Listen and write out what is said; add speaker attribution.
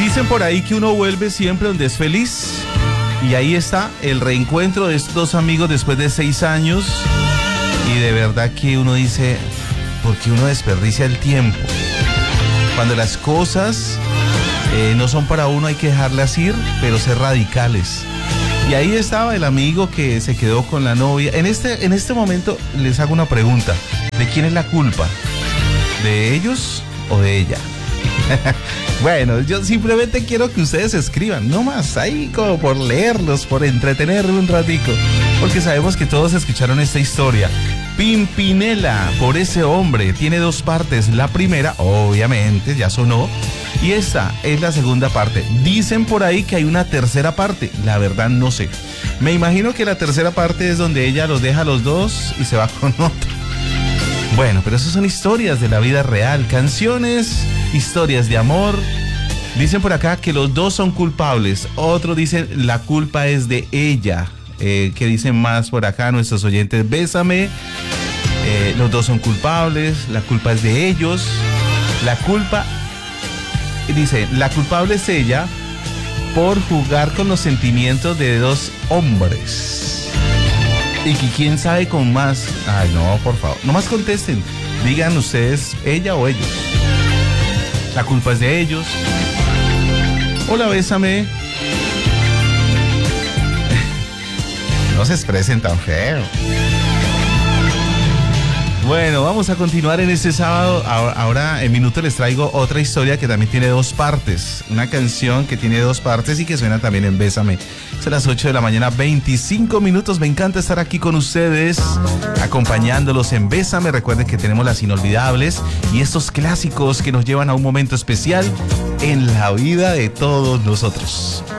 Speaker 1: Dicen por ahí que uno vuelve siempre donde es feliz. Y ahí está el reencuentro de estos dos amigos después de 6 años. Y de verdad que uno dice, ¿por qué uno desperdicia el tiempo? Cuando las cosas no son para uno, hay que dejarlas ir, pero ser radicales. Y ahí estaba el amigo que se quedó con la novia. En este momento les hago una pregunta. ¿De quién es la culpa? ¿De ellos o de ella? Bueno, yo simplemente quiero que ustedes escriban, no más, ahí como por leerlos, por entretenerme un ratico, porque sabemos que todos escucharon esta historia. Pimpinela, por ese hombre, tiene 2 partes. La primera, obviamente, ya sonó, y esta es la segunda parte. Dicen por ahí que hay una tercera parte, la verdad no sé. Me imagino que la tercera parte es donde ella los deja a los dos y se va con otro. Bueno, pero esas son historias de la vida real, canciones, historias de amor. Dicen por acá que los dos son culpables. Otros dicen la culpa es de ella. ¿Qué dicen más por acá nuestros oyentes? Bésame. Los dos son culpables. La culpa es de ellos. La culpa... Dice, la culpable es ella por jugar con los sentimientos de 2 hombres. Y que quién sabe con más. Ay, no, por favor. No más contesten. Digan ustedes, ella o ellos. La culpa es de ellos. Hola, bésame. No se expresen tan feo. Bueno, vamos a continuar en este sábado. Ahora en minuto les traigo otra historia que también tiene 2 partes. Una canción que tiene 2 partes y que suena también en Bésame. Son las 8 de la mañana, 25 minutos. Me encanta estar aquí con ustedes, acompañándolos en Bésame. Recuerden que tenemos las inolvidables y estos clásicos que nos llevan a un momento especial en la vida de todos nosotros.